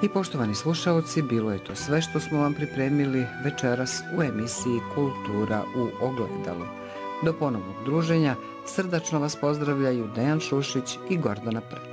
I poštovani slušaoci, bilo je to sve što smo vam pripremili večeras u emisiji Kultura u ogledalu. Do ponovnog druženja srdačno vas pozdravljaju Dejan Šušić i Gordana Preć.